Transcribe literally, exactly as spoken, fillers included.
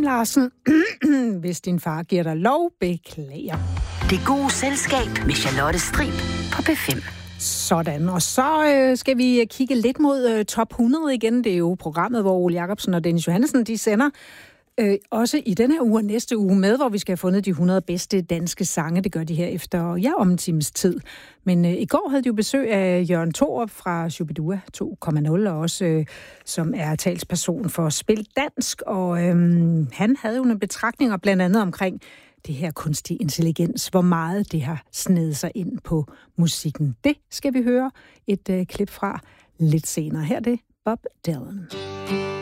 Larsen. Hvis din far giver dig lov, beklager. Det gode selskab med Charlotte Strib på P fem. Sådan, og så øh, skal vi kigge lidt mod øh, top hundrede igen. Det er jo programmet, hvor Ole Jacobsen og Dennis Johannessen, de sender øh, også i denne uge og næste uge med, hvor vi skal have fundet de hundrede bedste danske sange. Det gør de her efter, ja, om en times tid. Men øh, i går havde de jo besøg af Jørgen Thorup fra Shubidua to komma nul, og også øh, som er talsperson for Spil Dansk. Og øh, han havde jo nogle betragtninger blandt andet omkring det her kunstig intelligens, hvor meget det har snedet sig ind på musikken. Det skal vi høre et øh, klip fra lidt senere. Her er det Bob Dylan.